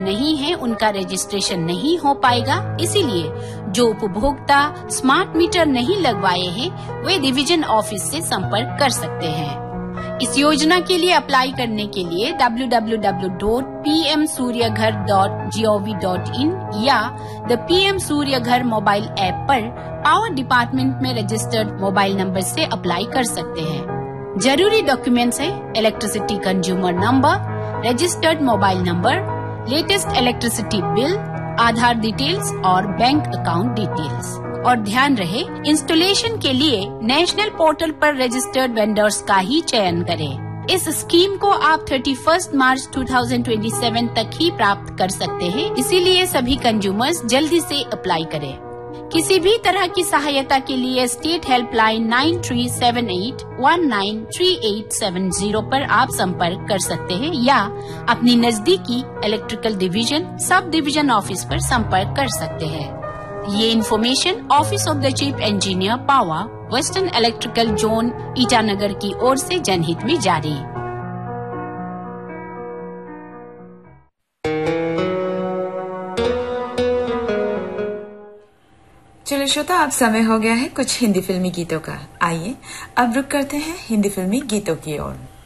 नहीं है उनका रजिस्ट्रेशन नहीं हो पाएगा। इसीलिए जो उपभोक्ता स्मार्ट मीटर नहीं लगवाए हैं वे डिवीजन ऑफिस से संपर्क कर सकते हैं। इस योजना के लिए अप्लाई करने के लिए www.pmsuryaghar.gov.in या the PM Surya Ghar mobile app पर पावर डिपार्टमेंट में रजिस्टर्ड मोबाइल नंबर से अप्लाई कर सकते हैं। जरूरी डॉक्यूमेंट्स है electricity consumer number, registered mobile number, latest electricity bill, आधार डिटेल्स और बैंक अकाउंट डिटेल्स। और ध्यान रहे इंस्टॉलेशन के लिए नेशनल पोर्टल पर रजिस्टर्ड वेंडर्स का ही चयन करें। इस स्कीम को आप 31 मार्च 2027 तक ही प्राप्त कर सकते हैं, इसीलिए सभी कंज्यूमर्स जल्दी से अप्लाई करें। किसी भी तरह की सहायता के लिए स्टेट हेल्पलाइन 9378193870 पर आप संपर्क कर सकते हैं या अपनी नजदीकी electrical division sub division office पर संपर्क कर सकते हैं। ये information office of the chief engineer power western electrical zone Itanagar की ओर से जनहित में जारी। चलो श्रोता, अब समय हो गया है कुछ हिंदी फिल्मी गीतों का। आइए अब रुक करते हैं हिंदी फिल्मी गीतों की ओर।